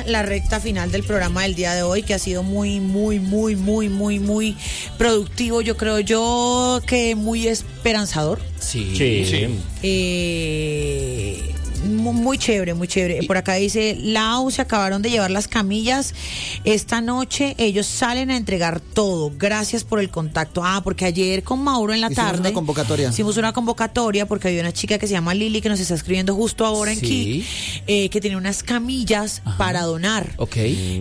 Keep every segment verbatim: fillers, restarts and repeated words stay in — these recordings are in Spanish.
ya la recta final del programa del día de hoy, que ha sido muy, muy, muy, muy, muy, muy productivo. Yo creo yo que muy esperanzador. Sí. Sí. sí. Eh... Muy chévere, muy chévere. Por acá dice, Lau, se acabaron de llevar las camillas. Esta noche ellos salen a entregar todo. Gracias por el contacto. Ah, porque ayer con Mauro en la hicimos tarde una convocatoria. Hicimos una convocatoria porque había una chica que se llama Lili que nos está escribiendo justo ahora en Sí. Kik, eh, que tiene unas camillas Ajá. para donar. Ok.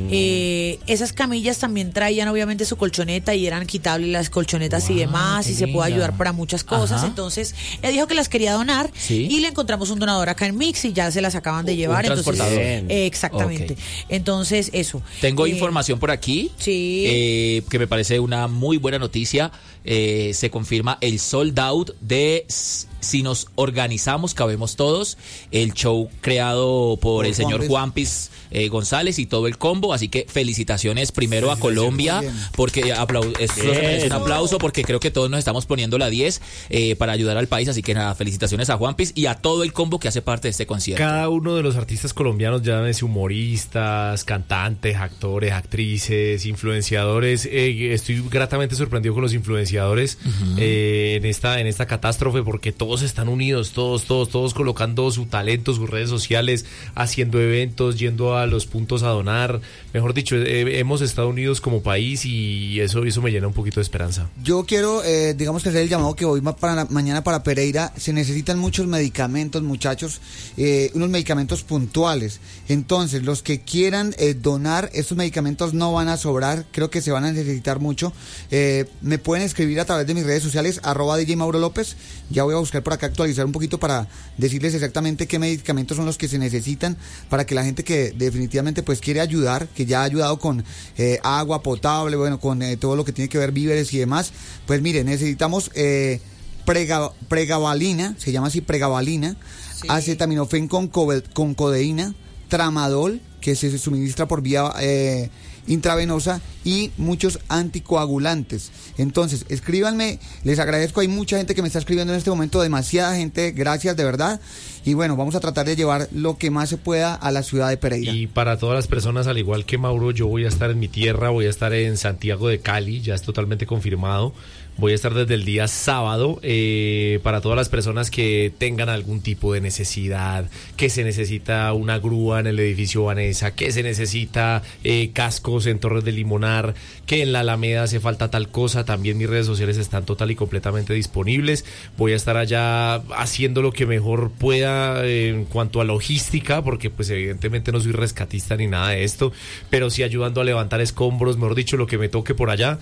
Eh, esas camillas también traían obviamente su colchoneta y eran quitables las colchonetas Wow, y demás, qué y se puede linda. ayudar para muchas cosas. Ajá. Entonces, ella dijo que las quería donar Sí. y le encontramos un donador acá en Mix y ya se las acaban de Un llevar. Entonces, transportador. eh, exactamente. Ok. Entonces, eso. Tengo Eh, información por aquí, Sí. eh, que me parece una muy buena noticia. Eh, se confirma el sold out de S- Si nos organizamos, cabemos todos. El show creado por, Por el señor Juanpis. Juanpis eh, González y todo el combo. Así que felicitaciones primero a Felicitaciones, Colombia, muy bien. porque aplau- esto Bien. se merece un aplauso, porque creo que todos nos estamos poniendo la diez eh, para ayudar al país. Así que nada, felicitaciones a Juanpis y a todo el combo que hace parte de este concierto. Cada uno de los artistas colombianos, llámese humoristas, cantantes, actores, actrices, influenciadores. Eh, estoy gratamente sorprendido con los influenciadores Ujú. eh, en esta en esta catástrofe, porque todos están unidos, todos, todos, todos colocando su talento, sus redes sociales, haciendo eventos, yendo a los puntos a donar. Mejor dicho, eh, hemos estado unidos como país y eso, eso me llena un poquito de esperanza. Yo quiero, eh, digamos que hacer el llamado que voy ma- para la- mañana para Pereira. Se necesitan muchos medicamentos, muchachos, eh, unos medicamentos puntuales. Entonces, los que quieran eh, donar, estos medicamentos no van a sobrar, creo que se van a necesitar mucho. Eh, me pueden escribir a través de mis redes sociales, arroba D J Mauro López. Ya voy a buscar por acá actualizar un poquito para decirles exactamente qué medicamentos son los que se necesitan para que la gente que definitivamente pues quiere ayudar, que ya ha ayudado con eh, agua potable, bueno, con eh, todo lo que tiene que ver víveres y demás, pues mire, necesitamos eh, prega, pregabalina, se llama así pregabalina, Sí. acetaminofén con, cobe- con codeína, tramadol, que se suministra por vía eh, intravenosa, y muchos anticoagulantes. Entonces, escríbanme, les agradezco, hay mucha gente que me está escribiendo en este momento, demasiada gente, gracias de verdad, y bueno, vamos a tratar de llevar lo que más se pueda a la ciudad de Pereira. Y para todas las personas, al igual que Mauro, yo voy a estar en mi tierra, voy a estar en Santiago de Cali, ya es totalmente confirmado. Voy a estar desde el día sábado, eh, para todas las personas que tengan algún tipo de necesidad, que se necesita una grúa en el edificio Vanessa, que se necesita eh, cascos en Torres de Limonar, que en la Alameda hace falta tal cosa. También mis redes sociales están total y completamente disponibles. Voy a estar allá haciendo lo que mejor pueda eh, en cuanto a logística, porque pues evidentemente no soy rescatista ni nada de esto, pero sí ayudando a levantar escombros, mejor dicho, lo que me toque por allá.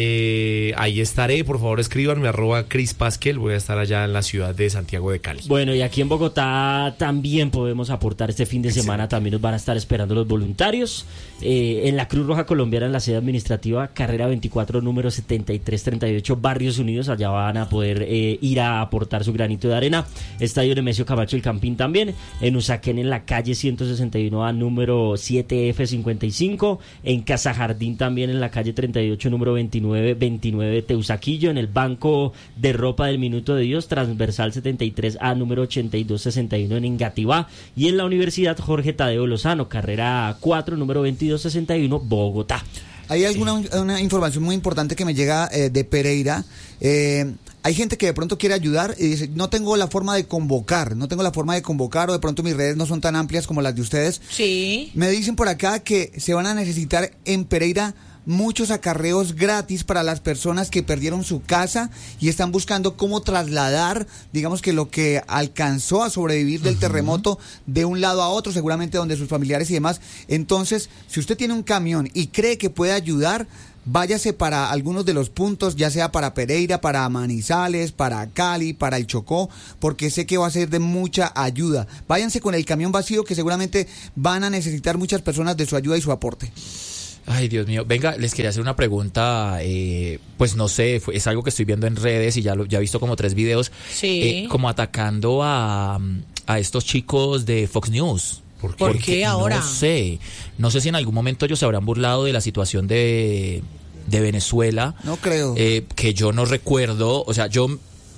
Eh, ahí estaré, por favor escríbanme, arroba Cris Pasquel, voy a estar allá en la ciudad de Santiago de Cali. Bueno, y aquí en Bogotá también podemos aportar este fin de semana, también nos van a estar esperando los voluntarios. Eh, en la Cruz Roja Colombiana, en la sede administrativa, carrera veinticuatro, número setenta y tres treinta y ocho, Barrios Unidos, allá van a poder eh, ir a aportar su granito de arena. Estadio Nemesio Camacho El Campín también, en Usaquén, en la calle ciento sesenta y uno A, número siete F cincuenta y cinco, en Casa Jardín también, en la calle treinta y ocho, número veintinueve veintinueve Teusaquillo, en el Banco de Ropa del Minuto de Dios, transversal setenta y tres A, número ochenta y dos sesenta y uno, en Engativá, y en la Universidad Jorge Tadeo Lozano, carrera cuatro, número veintidós sesenta y uno, Bogotá. Hay alguna sí. una información muy importante que me llega eh, de Pereira. Eh, hay gente que de pronto quiere ayudar y dice, no tengo la forma de convocar, no tengo la forma de convocar, o de pronto mis redes no son tan amplias como las de ustedes. Sí. Me dicen por acá que se van a necesitar en Pereira muchos acarreos gratis para las personas que perdieron su casa y están buscando cómo trasladar, digamos que lo que alcanzó a sobrevivir del uh-huh. terremoto de un lado a otro, seguramente donde sus familiares y demás. Entonces, si usted tiene un camión y cree que puede ayudar, váyase para algunos de los puntos, ya sea para Pereira, para Manizales, para Cali, para el Chocó, porque sé que va a ser de mucha ayuda. Váyanse con el camión vacío, que seguramente van a necesitar muchas personas de su ayuda y su aporte. Ay, Dios mío. Venga, les quería hacer una pregunta, eh, pues no sé, fue, es algo que estoy viendo en redes y ya lo ya he visto como tres videos, sí. eh, como atacando a, a estos chicos de Fox News. ¿Por qué, ¿Por qué ahora? No sé, no sé si en algún momento ellos se habrán burlado de la situación de, de Venezuela. No creo. Eh, que yo no recuerdo, o sea, yo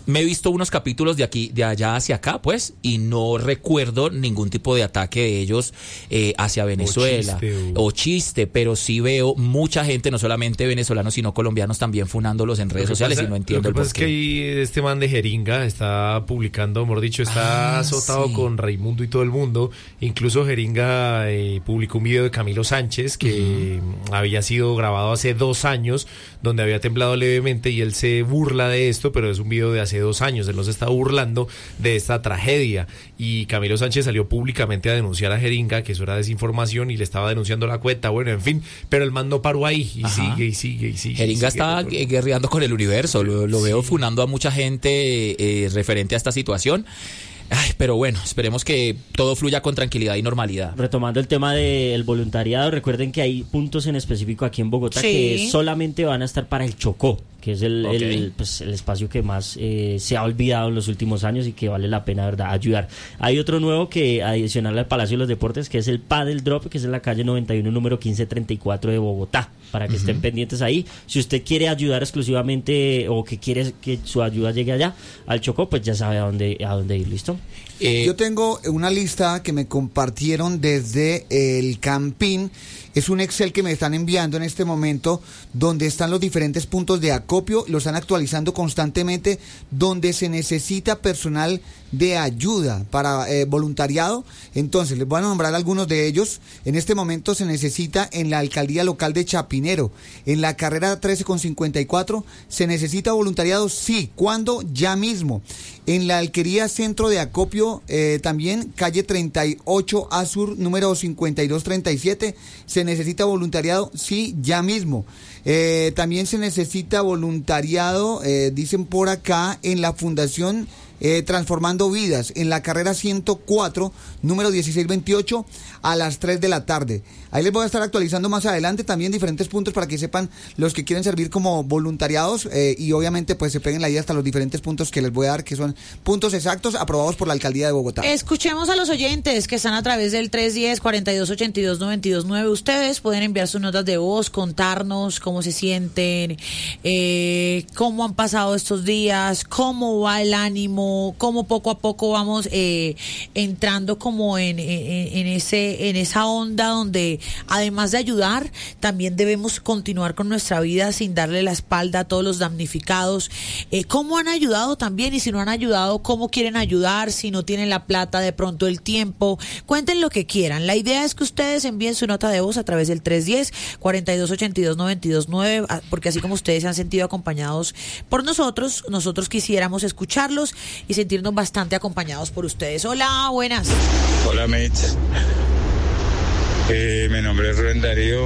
me he visto unos capítulos de aquí, de allá hacia acá, pues, y no recuerdo ningún tipo de ataque de ellos eh, hacia Venezuela o chiste, o chiste, pero sí veo mucha gente, no solamente venezolanos, sino colombianos también funándolos en redes sociales pasa, y no entiendo lo que el pasa es porqué. que ahí este man de Jeringa está publicando, mejor dicho, está Ah, azotado sí. con Raimundo y todo el mundo. Incluso Jeringa eh, publicó un video de Camilo Sánchez que uh-huh. había sido grabado hace dos años, donde había temblado levemente y él se burla de esto, pero es un video de hace dos años. Él no se está burlando de esta tragedia. Y Camilo Sánchez salió públicamente a denunciar a Jeringa que eso era desinformación y le estaba denunciando la cuenta. Bueno, en fin, pero el man no paró ahí y Ajá. sigue y sigue y sigue. Jeringa y sigue, está pero... guerreando con el universo, lo, lo Sí. veo funando a mucha gente eh, referente a esta situación. Ay, pero bueno, esperemos que todo fluya con tranquilidad y normalidad. Retomando el tema del voluntariado, recuerden que hay puntos en específico aquí en Bogotá Sí. que solamente van a estar para el Chocó, que es el, Okay. el, pues, el espacio que más eh, se ha olvidado en los últimos años y que vale la pena, verdad, ayudar. Hay otro nuevo que adicional al Palacio de los Deportes, que es el Paddle Drop, que es en la calle noventa y uno, número quince treinta y cuatro de Bogotá, para que uh-huh. estén pendientes ahí. Si usted quiere ayudar exclusivamente o que quiere que su ayuda llegue allá al Chocó, pues ya sabe a dónde, a dónde ir, ¿listo? Eh, Yo tengo una lista que me compartieron desde el Campín. Es un Excel que me están enviando en este momento donde están los diferentes puntos de acopio, lo están actualizando constantemente, donde se necesita personal de ayuda para eh, voluntariado. Entonces, les voy a nombrar algunos de ellos. En este momento se necesita en la alcaldía local de Chapinero, en la carrera trece con cincuenta y cuatro, se necesita voluntariado, sí. ¿Cuándo? Ya mismo. En la alquería Centro de Acopio, eh, también, calle treinta y ocho A Sur, número cincuenta y dos treinta y siete, se necesita voluntariado, sí, ya mismo. Eh, también se necesita voluntariado, eh, dicen por acá, en la Fundación eh, Transformando Vidas, en la carrera ciento cuatro, número dieciséis veintiocho, a las tres de la tarde. Ahí les voy a estar actualizando más adelante también diferentes puntos para que sepan los que quieren servir como voluntariados eh, y obviamente pues se peguen la idea hasta los diferentes puntos que les voy a dar, que son puntos exactos aprobados por la Alcaldía de Bogotá. Escuchemos a los oyentes que están a través del tres uno cero, cuatro dos ocho dos, nueve dos nueve. Ustedes pueden enviar sus notas de voz, contarnos cómo se sienten, eh, cómo han pasado estos días, cómo va el ánimo, cómo poco a poco vamos eh, entrando como en, en, en ese en esa onda donde además de ayudar, también debemos continuar con nuestra vida sin darle la espalda a todos los damnificados. Eh, ¿Cómo han ayudado también? Y si no han ayudado, ¿cómo quieren ayudar? Si no tienen la plata, de pronto el tiempo. Cuenten lo que quieran. La idea es que ustedes envíen su nota de voz a través del tres uno cero, cuatro dos ocho dos, nueve dos nueve, porque así como ustedes se han sentido acompañados por nosotros, nosotros quisiéramos escucharlos y sentirnos bastante acompañados por ustedes. Hola, buenas. Hola, mates. Eh, mi nombre es Rubén Darío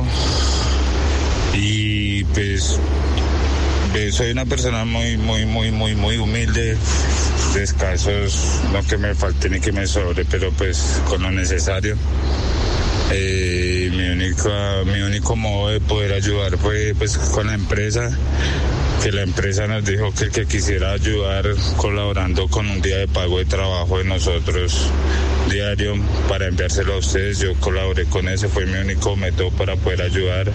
y pues eh, soy una persona muy, muy, muy, muy, muy humilde, de escasos, no que me falte ni que me sobre, pero pues con lo necesario. Eh, mi, único, mi único modo de poder ayudar fue pues con la empresa, que la empresa nos dijo que el que quisiera ayudar colaborando con un día de pago de trabajo de nosotros diario para enviárselo a ustedes. Yo colaboré con eso, fue mi único método para poder ayudar.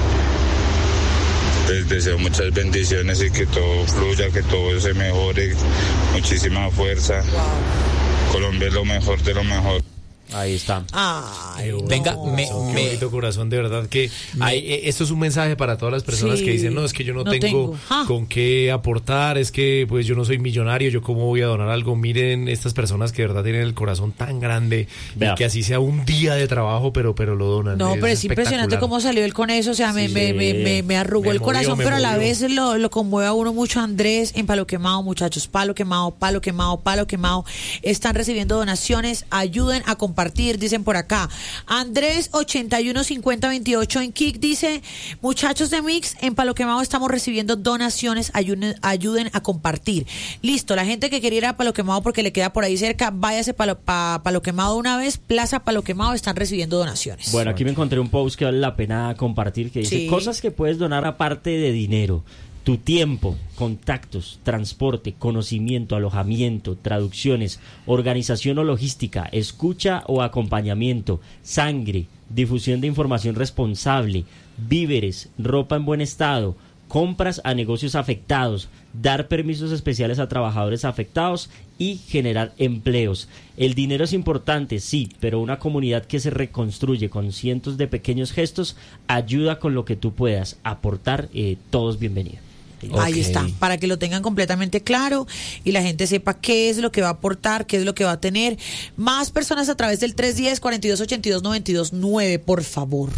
Les deseo muchas bendiciones y que todo fluya, que todo se mejore, muchísima fuerza. Colombia es lo mejor de lo mejor. Ahí está. Ay, Venga, no. me, Qué me, bonito corazón, de verdad que hay, eh, esto es un mensaje para todas las personas Sí, que dicen, no, es que yo no, no tengo, tengo. Ah. con qué aportar, es que pues yo no soy millonario, yo cómo voy a donar algo. Miren estas personas que de verdad tienen el corazón tan grande Vea. y que así sea un día de trabajo, pero pero lo donan. No, pero es impresionante espectacular. cómo salió él con eso, o sea, me, Sí. me, me, me, me arrugó Me el movió, corazón, me pero a la movió. vez lo, lo conmueve a uno mucho. Andrés, en Palo Quemado, muchachos, Palo Quemado, Palo Quemado, Palo Quemado, están recibiendo donaciones, ayuden a compartir, dicen por acá. Andrés ochenta y uno cincuenta veintiocho en Kik dice, muchachos de Mix, en Palo Quemado estamos recibiendo donaciones, ayuden, ayuden a compartir. Listo, la gente que quiere ir a Palo Quemado porque le queda por ahí cerca, váyase para pa, Palo Quemado una vez, Plaza Palo Quemado, están recibiendo donaciones. Bueno, aquí me encontré un post que vale la pena compartir que dice Sí. cosas que puedes donar aparte de dinero. Tu tiempo, contactos, transporte, conocimiento, alojamiento, traducciones, organización o logística, escucha o acompañamiento, sangre, difusión de información responsable, víveres, ropa en buen estado, compras a negocios afectados, dar permisos especiales a trabajadores afectados y generar empleos. El dinero es importante, sí, pero una comunidad que se reconstruye con cientos de pequeños gestos ayuda con lo que tú puedas aportar, eh, todos bienvenidos. Ahí Ok. está, para que lo tengan completamente claro y la gente sepa qué es lo que va a aportar, qué es lo que va a tener. Más personas a través del tres uno cero, cuatro dos ocho dos, nueve dos nueve, por favor.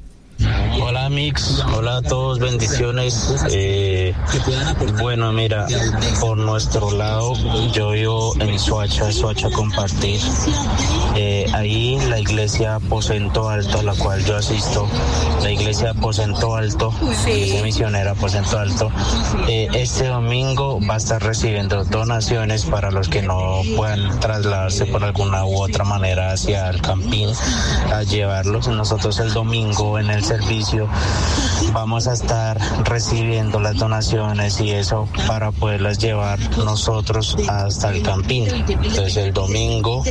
Hola Mix, hola a todos, bendiciones. Eh, bueno, mira, por nuestro lado, yo vivo en Soacha, Soacha Compartir. Eh, ahí la iglesia Aposento Alto, a la cual yo asisto, la iglesia Aposento Alto, Sí. iglesia misionera Aposento Alto, eh, este domingo va a estar recibiendo donaciones para los que no puedan trasladarse por alguna u otra manera hacia el campín a llevarlos. Nosotros el domingo en el servicio vamos a estar recibiendo las donaciones y eso para poderlas llevar nosotros hasta el campín. Entonces el domingo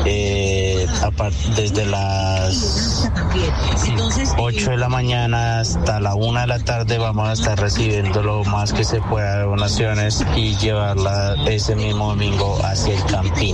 eh, a par- desde las ocho de la mañana hasta la una de la tarde vamos a estar recibiendo lo más que se pueda de donaciones y llevarla ese mismo domingo hacia el campín.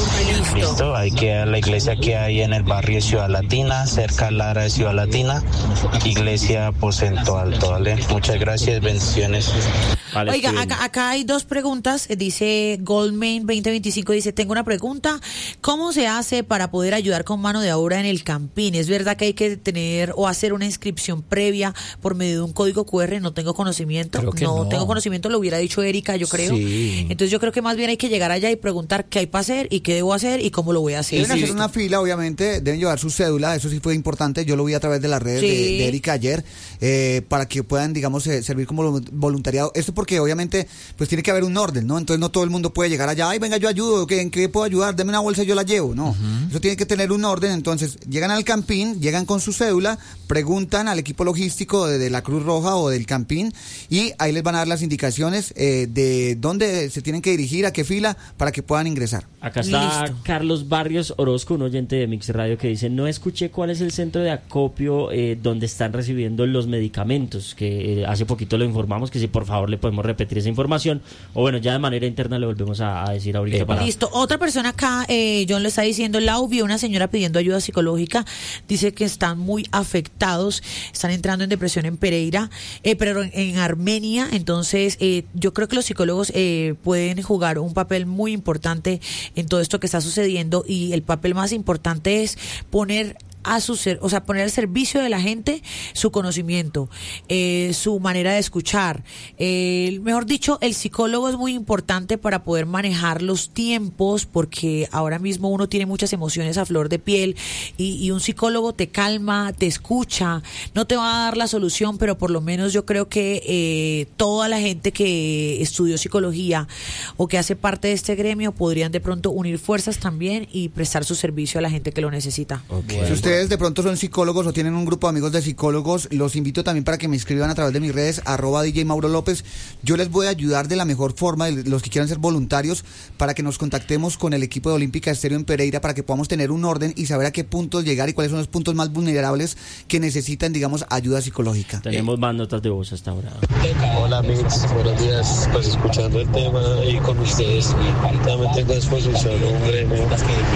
Listo, hay que a la iglesia que hay en el barrio de Ciudad Latina, cerca a Lara de Ciudad Latina, iglesia Aposento Alto, ¿vale? Muchas gracias, bendiciones. Vale, Oiga, Steven. acá, acá hay dos preguntas. Eh, Dice Goldman veinte veinticinco, dice, tengo una pregunta. ¿Cómo se hace para poder ayudar con mano de obra en el campín? ¿Es verdad que hay que tener o hacer una inscripción previa por medio de un código cu erre? No tengo conocimiento. Creo que no. tengo conocimiento, lo hubiera dicho Erika, yo creo. Sí. Entonces yo creo que más bien hay que llegar allá y preguntar qué hay para hacer y qué debo hacer y cómo lo voy a hacer. Deben hacer una fila, obviamente, deben llevar su cédula, eso sí fue importante, yo lo vi a través de las redes Sí. de, de Erika ayer, eh, para que puedan, digamos, eh, servir como volu- voluntariado. Esto porque obviamente, pues tiene que haber un orden, ¿no? Entonces no todo el mundo puede llegar allá, ay, venga, yo ayudo, ¿qué, ¿en qué puedo ayudar? Deme una bolsa y yo la llevo, no. Eso tiene que tener un orden, entonces llegan al campín, llegan con su cédula, preguntan al equipo logístico de, de la Cruz Roja o del campín y ahí les van a dar las indicaciones eh, de dónde se tienen que dirigir, a qué fila, para que puedan ingresar. Acá está Listo. Carlos Barrios Orozco, un oyente de Mix Radio, que dice, no escuché cuál es el centro de acopio eh, donde están recibiendo los medicamentos, que eh, hace poquito lo informamos, que si por favor le podemos repetir esa información, o bueno, ya de manera interna le volvemos a, a decir ahorita. Eh, para... Listo. Otra persona acá, eh, John lo está diciendo, Lau, vio una señora pidiendo ayuda psicológica, dice que están muy afectados, están entrando en depresión en Pereira, eh, pero en, en Armenia, entonces eh, yo creo que los psicólogos eh, pueden jugar un papel muy importante en todo esto que está sucediendo y el papel más importante es poner a su ser, o sea, poner al servicio de la gente su conocimiento, eh, su manera de escuchar. Eh, mejor dicho, el psicólogo es muy importante para poder manejar los tiempos, porque ahora mismo uno tiene muchas emociones a flor de piel y, y un psicólogo te calma, te escucha, no te va a dar la solución, pero por lo menos yo creo que eh, toda la gente que estudió psicología o que hace parte de este gremio podrían de pronto unir fuerzas también y prestar su servicio a la gente que lo necesita. Si ustedes de pronto son psicólogos o tienen un grupo de amigos de psicólogos, los invito también para que me escriban a través de mis redes, arroba D J Mauro López. Yo les voy a ayudar de la mejor forma, los que quieran ser voluntarios, para que nos contactemos con el equipo de Olímpica Estéreo en Pereira, para que podamos tener un orden y saber a qué puntos llegar y cuáles son los puntos más vulnerables que necesitan, digamos, ayuda psicológica. Tenemos más notas de voz hasta ahora. Hola Mix, buenos días. Pues escuchando el tema y con ustedes, también tengo a disposición un gremio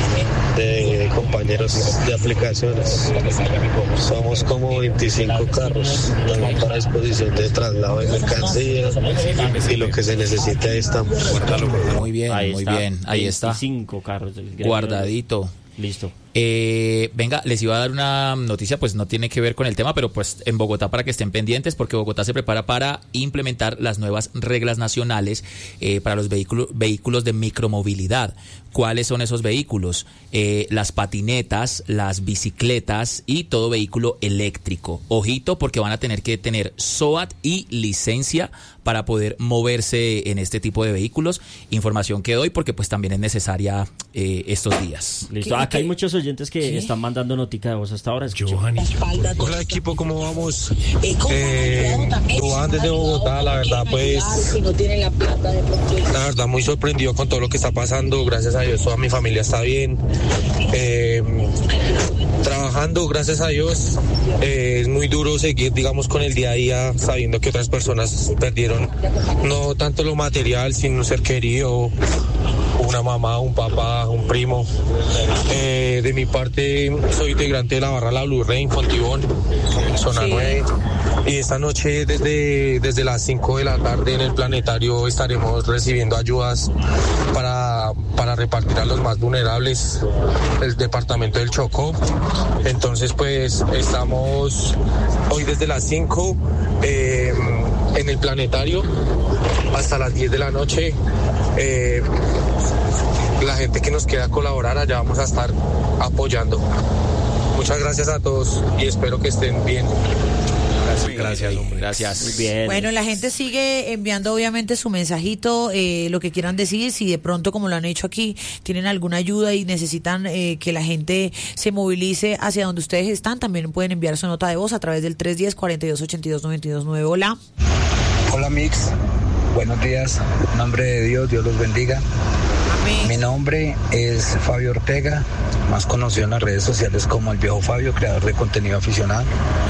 de compañeros de aplicaciones. Somos como veinticinco carros también para disposición de traslado de mercancía y lo que se necesite ahí estamos. Muy bien, Ahí muy está, bien. Ahí está. veinticinco carros del gremio. Guardadito. Listo. Eh, venga, les iba a dar una noticia, pues no tiene que ver con el tema, pero pues en Bogotá para que estén pendientes, porque Bogotá se prepara para implementar las nuevas reglas nacionales eh, para los vehículos vehículos de micromovilidad. ¿Cuáles son esos vehículos? Eh, las patinetas, las bicicletas y todo vehículo eléctrico. Ojito, porque van a tener que tener S O A T y licencia para poder moverse en este tipo de vehículos. Información que doy porque pues también es necesaria eh, estos días. Listo. ¿Qué- Acá hay qué? muchos oyentes oyentes que sí. están mandando notica de voz hasta ahora. Johanny. Hola equipo, ¿cómo vamos? Eh, Juan desde Bogotá, la verdad pues, la verdad muy sorprendido con todo lo que está pasando. Gracias a Dios toda mi familia está bien. Eh, trabajando, gracias a Dios. Eh, es muy duro seguir, digamos, con el día a día, sabiendo que otras personas perdieron no tanto lo material, sino un ser querido, una mamá, un papá, un primo. Eh, de mi parte, soy integrante de la barra La Blue Rain, Fontibón, zona sí. nueve. Y esta noche, desde, desde las cinco de la tarde, en el planetario estaremos recibiendo ayudas para, para repartir a los más vulnerables del departamento del Chocó. Entonces, pues, estamos hoy desde las cinco eh, en el planetario hasta las diez de la noche. Eh, la gente que nos queda colaborar, allá vamos a estar apoyando. Muchas gracias a todos y espero que estén bien. Gracias, gracias, hombre. Gracias. Muy bien. Bueno, la gente sigue enviando obviamente su mensajito, eh, lo que quieran decir, si de pronto, como lo han hecho aquí, tienen alguna ayuda y necesitan eh, que la gente se movilice hacia donde ustedes están, también pueden enviar su nota de voz a través del tres uno cero, cuatro dos ocho dos, nueve dos nueve. Hola. Hola Mix, buenos días, en nombre de Dios, Dios los bendiga. Amén. Mi nombre es Fabio Ortega, más conocido en las redes sociales como el viejo Fabio, creador de contenido aficionado.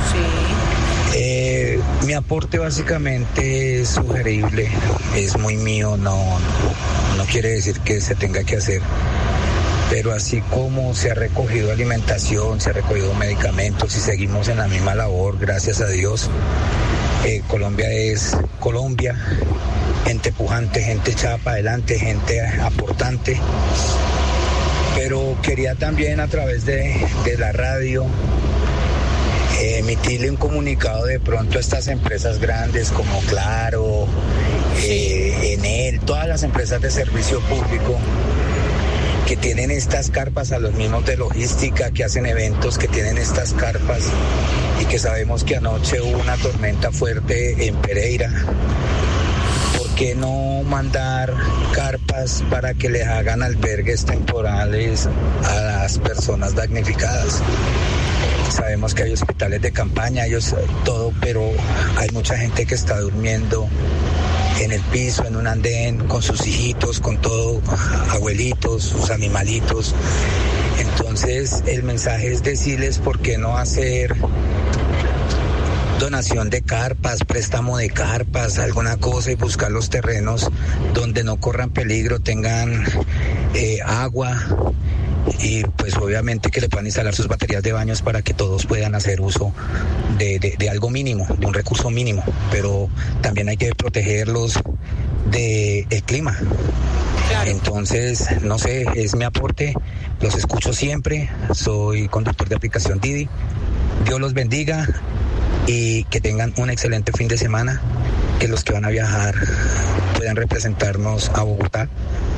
Sí. Eh, mi aporte básicamente es sugerible, es muy mío, no, no quiere decir que se tenga que hacer. Pero así como se ha recogido alimentación, se ha recogido medicamentos y seguimos en la misma labor, gracias a Dios. Eh, Colombia es Colombia, gente pujante, gente echada para adelante, gente aportante. Pero quería también a través de, de la radio eh, emitirle un comunicado de pronto a estas empresas grandes como Claro, eh, Enel, todas las empresas de servicio público que tienen estas carpas, a los mismos de logística que hacen eventos, que tienen estas carpas y que sabemos que anoche hubo una tormenta fuerte en Pereira. ¿Por qué no mandar carpas para que les hagan albergues temporales a las personas damnificadas? Sabemos que hay hospitales de campaña, ellos todo, pero hay mucha gente que está durmiendo en el piso, en un andén, con sus hijitos, con todo, abuelitos, sus animalitos. Entonces, el mensaje es decirles por qué no hacer donación de carpas, préstamo de carpas, alguna cosa, y buscar los terrenos donde no corran peligro, tengan eh, agua, y pues obviamente que le puedan instalar sus baterías de baños para que todos puedan hacer uso de, de, de algo mínimo, de un recurso mínimo, pero también hay que protegerlos del clima. Claro. Entonces, no sé, es mi aporte, los escucho siempre, soy conductor de aplicación Didi, Dios los bendiga y que tengan un excelente fin de semana, que los que van a viajar puedan representarnos a Bogotá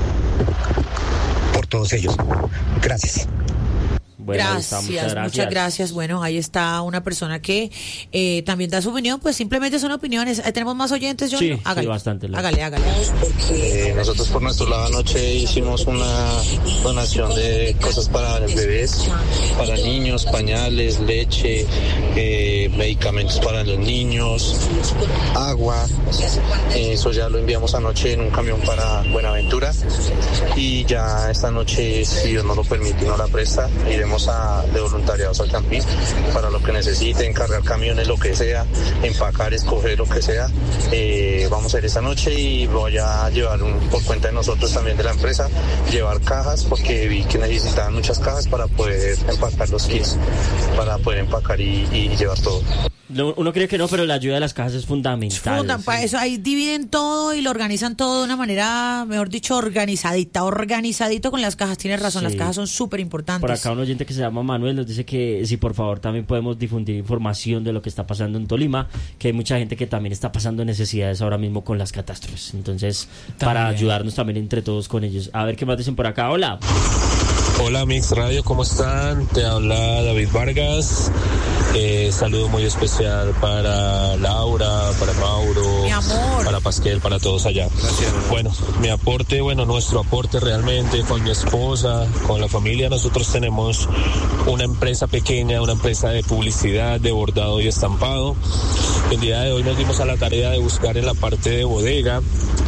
por todos ellos. Gracias. Bueno, gracias, muchas gracias, muchas gracias. Bueno, ahí está una persona que eh, también da su opinión, pues simplemente son opiniones. ¿Eh, ¿Tenemos más oyentes, John? Sí, hágale, sí, bastante. Hágale, hágale. Eh, nosotros por nuestro lado anoche hicimos una donación de cosas para bebés, para niños, pañales, leche, eh, medicamentos para los niños, agua. Eh, eso ya lo enviamos anoche en un camión para Buenaventura y ya esta noche, si Dios nos lo permite y nos la presta, iremos a, de voluntariados al Campín para lo que necesiten, cargar camiones, lo que sea, empacar, escoger lo que sea. Eh, vamos a hacer esta noche y voy a llevar un, por cuenta de nosotros también de la empresa, llevar cajas porque vi que necesitaban muchas cajas para poder empacar los kits, para poder empacar y, y llevar todo. Uno cree que no, pero la ayuda de las cajas es fundamental. Funda, sí. Para eso ahí dividen todo y lo organizan todo de una manera, mejor dicho, organizadita, organizadito con las cajas. Tienes razón, sí. Las cajas son súper importantes. Por acá un oyente que se llama Manuel nos dice que si por favor también podemos difundir información de lo que está pasando en Tolima, que hay mucha gente que también está pasando necesidades ahora mismo con las catástrofes. Entonces, también, para ayudarnos también entre todos con ellos. A ver qué más dicen por acá. Hola. Hola Mix Radio, ¿cómo están? Te habla David Vargas. Eh, saludo muy especial para Laura, para Mauro, mi amor, para Pasquel, para todos allá. Gracias. Bueno, mi aporte, bueno, nuestro aporte realmente con mi esposa, con la familia, nosotros tenemos una empresa pequeña, una empresa de publicidad, de bordado y estampado. El día de hoy nos dimos a la tarea de buscar en la parte de bodega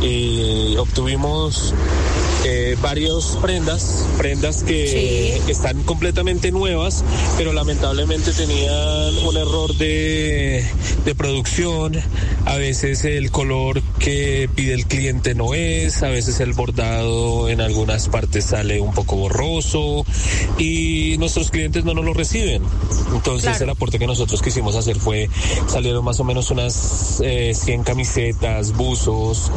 y obtuvimos eh, varios prendas, prendas que sí. están completamente nuevas, pero lamentablemente tenían un error de, de producción. A veces el color que pide el cliente no es, a veces el bordado en algunas partes sale un poco borroso y nuestros clientes no nos lo reciben. Entonces claro. el aporte que nosotros quisimos hacer fue, salieron más o menos unas eh, cien camisetas, buzos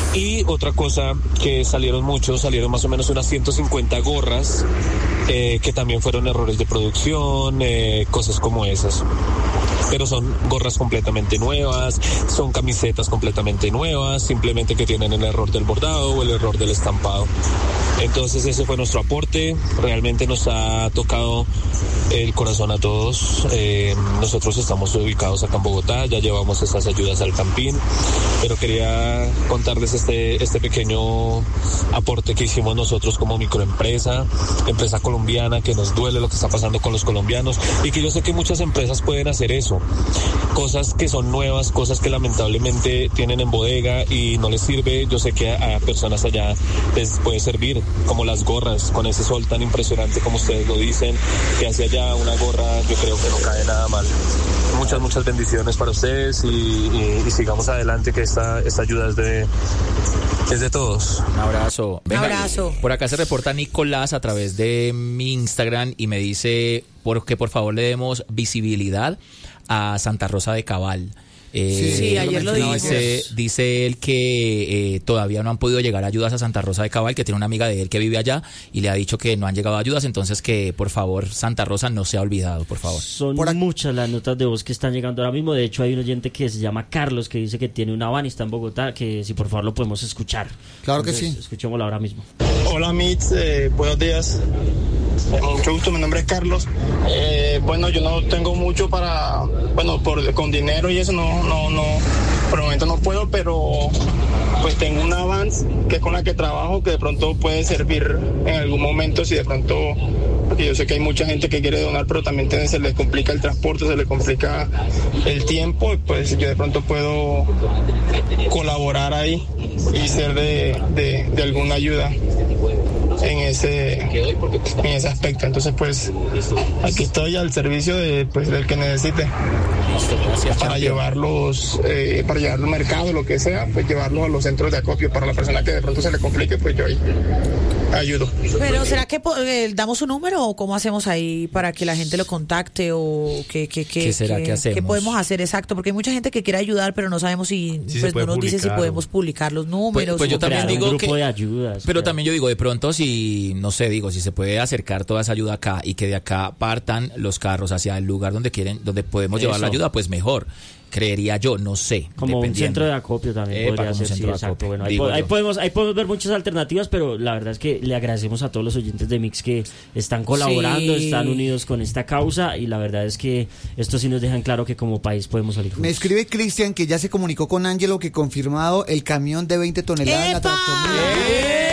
y otra cosa que salieron muchos, salieron más o menos unas ciento cincuenta gorras eh, que también fueron errores de producción, eh, cosas como esas. Pero son gorras completamente nuevas, son camisetas completamente nuevas, simplemente que tienen el error del bordado o el error del estampado. Entonces ese fue nuestro aporte, realmente nos ha tocado el corazón a todos. Eh, nosotros estamos ubicados acá en Bogotá, ya llevamos estas ayudas al Campín, pero quería contarles este, este pequeño aporte que hicimos nosotros como microempresa, empresa colombiana, que nos duele lo que está pasando con los colombianos y que yo sé que muchas empresas pueden hacer eso, cosas que son nuevas, cosas que lamentablemente tienen en bodega y no les sirve. Yo sé que a, a personas allá les puede servir, como las gorras, con ese sol tan impresionante como ustedes lo dicen, que hacia allá una gorra yo creo que no cae nada mal. Muchas, muchas bendiciones para ustedes y, y, y sigamos adelante, que esta, esta ayuda es de, es de todos. Un abrazo. Venga, un abrazo. Por acá se reporta Nicolás a través de mi Instagram y me dice por, que por favor le demos visibilidad a Santa Rosa de Cabal. Eh, sí, sí, ayer lo dice, dice él que eh, todavía no han podido llegar ayudas a Santa Rosa de Cabal, que tiene una amiga de él que vive allá y le ha dicho que no han llegado ayudas, entonces que por favor Santa Rosa no sea olvidado, por favor. Son por muchas las notas de voz que están llegando ahora mismo. De hecho hay un oyente que se llama Carlos que dice que tiene una van y está en Bogotá, que si por favor lo podemos escuchar. Claro entonces, que sí. Escuchémoslo ahora mismo. Hola Mitz, eh, buenos días. Eh, mucho gusto, mi nombre es Carlos. Eh, bueno, yo no tengo mucho para, bueno, por, con dinero y eso no, no, no, por el momento no puedo, pero pues tengo una Vans que es con la que trabajo, que de pronto puede servir en algún momento si de pronto, porque yo sé que hay mucha gente que quiere donar, pero también se les complica el transporte, se les complica el tiempo, pues yo de pronto puedo colaborar ahí y ser de, de, de alguna ayuda en ese en ese aspecto. Entonces pues aquí estoy al servicio de pues del que necesite. Listo, gracias, para champion. llevarlos eh, para llevarlos al mercado, lo que sea, pues llevarlos a los centros de acopio. Para la persona que de pronto se le complique, pues yo ahí ayudo. Pero ¿será que eh, damos un número o cómo hacemos ahí para que la gente lo contacte o qué qué qué, ¿Qué será que hacemos? ¿Qué podemos hacer? Exacto, porque hay mucha gente que quiere ayudar, pero no sabemos si Sí, pues no nos dice si publicar, podemos publicar los números. Pues, pues yo o también Crear un digo grupo que, de ayudas. pero claro. también yo digo, de pronto si, no sé, digo, si se puede acercar toda esa ayuda acá y que de acá partan los carros hacia el lugar donde quieren, donde podemos llevar Eso. la ayuda, pues mejor. Creería yo, no sé. Como un dependiendo. centro de acopio también Epa, podría como un ser, sí, centro de exacto. acopio, Bueno, ahí, digo po- ahí yo. podemos, ahí podemos ver muchas alternativas, pero la verdad es que le agradecemos a todos los oyentes de Mix que están colaborando, Sí. están unidos con esta causa y la verdad es que esto sí nos dejan claro que como país podemos salir juntos. Me escribe Cristian que ya se comunicó con Ángelo, que confirmado el camión de veinte toneladas. La ¡Epa! tractomula.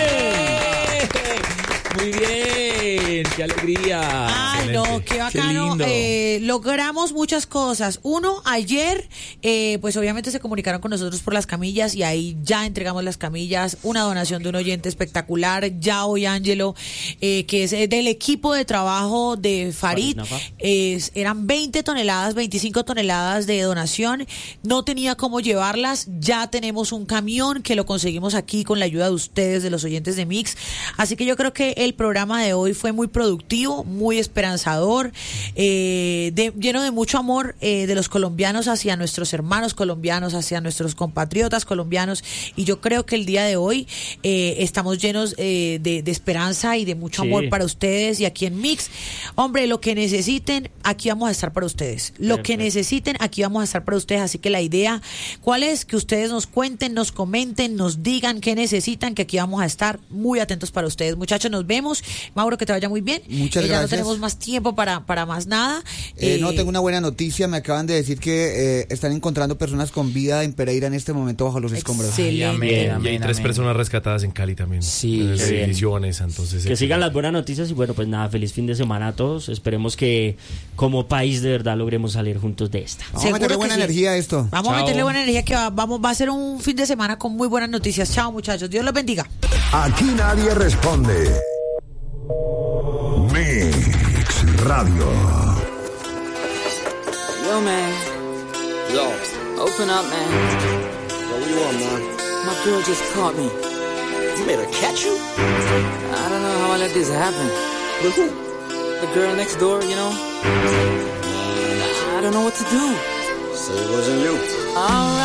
Muy bien, qué alegría. Ay, no, qué bacano. Qué lindo. Eh, logramos muchas cosas. Uno, ayer, eh, pues obviamente se comunicaron con nosotros por las camillas y ahí ya entregamos las camillas. Una donación de un oyente espectacular. Ya hoy Ángelo, eh, que es del equipo de trabajo de Farid, Farid Nafa. es, eran veinte toneladas, veinticinco toneladas de donación. No tenía cómo llevarlas. Ya tenemos un camión que lo conseguimos aquí con la ayuda de ustedes, de los oyentes de Mix. Así que yo creo que el programa de hoy fue muy muy productivo, muy esperanzador, eh, de, lleno de mucho amor eh, de los colombianos hacia nuestros hermanos colombianos, hacia nuestros compatriotas colombianos, y yo creo que el día de hoy eh, estamos llenos eh, de, de esperanza y de mucho Sí. amor para ustedes, y aquí en Mix, hombre, lo que necesiten, aquí vamos a estar para ustedes, lo Perfecto. que necesiten, aquí vamos a estar para ustedes, así que la idea, ¿cuál es? Que ustedes nos cuenten, nos comenten, nos digan qué necesitan, que aquí vamos a estar muy atentos para ustedes. Muchachos, nos vemos. Mauro, que te vaya muy bien. Muchas Eh, ya no gracias. tenemos más tiempo para, para más nada. Eh, Eh, no, tengo una buena noticia. Me acaban de decir que eh, están encontrando personas con vida en Pereira en este momento bajo los escombros. Excelente. Ay, amén, Y hay amén, tres amén. personas rescatadas en Cali también. Sí, En el qué bien. edificio Vanessa, entonces. Que sigan las buenas noticias y bueno, pues nada, feliz fin de semana a todos. Esperemos que como país de verdad logremos salir juntos de esta. Vamos a Seguro meterle que buena sí. energía a esto. Vamos a Chao. meterle buena energía, que va, vamos, va a ser un fin de semana con muy buenas noticias. Chao, muchachos. Dios los bendiga. Aquí nadie responde. Mix Radio. Yo, man. Yo. Open up, man. What do you want, man? My girl just caught me. You made her catch you? I don't know how I let this happen. With who? The girl next door, you know? I don't know what to do. So it wasn't you. Alright.